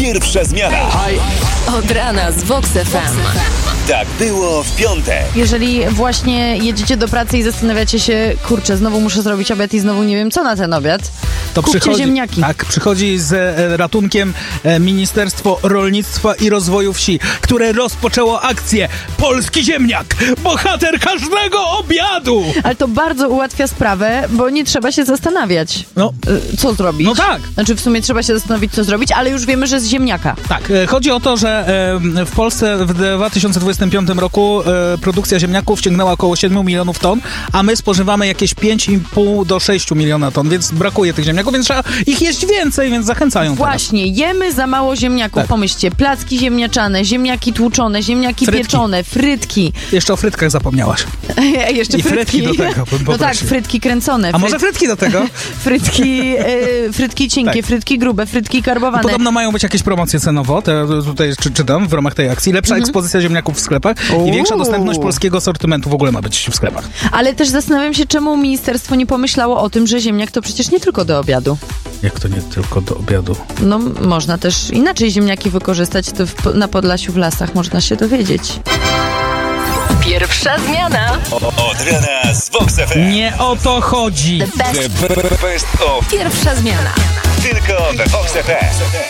Pierwsza zmiana. Od rana z Vox FM. Tak było w piątek. Jeżeli właśnie jedziecie do pracy i zastanawiacie się, kurczę, znowu muszę zrobić obiad i znowu nie wiem co na ten obiad, to kupcie ziemniaki. Tak, przychodzi z ratunkiem Ministerstwo Rolnictwa i Rozwoju Wsi, które rozpoczęło akcję Polski Ziemniak, bohater każdego obiadu! Ale to bardzo ułatwia sprawę, bo nie trzeba się zastanawiać, co zrobić. No tak. Znaczy w sumie trzeba się zastanowić, co zrobić, ale już wiemy, że z ziemniaka. Tak, chodzi o to, że w Polsce w 2025 roku produkcja ziemniaków sięgnęła około 7 milionów ton, a my spożywamy jakieś 5,5 do 6 miliona ton, więc brakuje tych ziemniaków, więc trzeba ich jeść więcej, więc zachęcają Właśnie, teraz. jemy za mało ziemniaków. Tak. Pomyślcie, placki ziemniaczane, ziemniaki tłuczone, ziemniaki pieczone, frytki. Jeszcze o frytkach zapomniałaś. Jeszcze I frytki do tego, bym No tak, poprosił. frytki kręcone. A może frytki do tego? Frytki cienkie, Tak. frytki grube, frytki karbowane. Podobno mają być jakieś promocje cenowo, tutaj czytam w ramach tej akcji. Lepsza ekspozycja ziemniaków w sklepach i większa dostępność polskiego asortymentu w ogóle ma być w sklepach. Ale też zastanawiam się, czemu ministerstwo nie pomyślało o tym, że ziemniak to przecież nie tylko do obiadu. Jak to nie tylko do obiadu? No, można też inaczej ziemniaki wykorzystać, to na Podlasiu w lasach można się dowiedzieć. Pierwsza zmiana. Od rana z Vox FM. Nie o to chodzi! The best. The best of Pierwsza zmiana. tylko we Vox FM.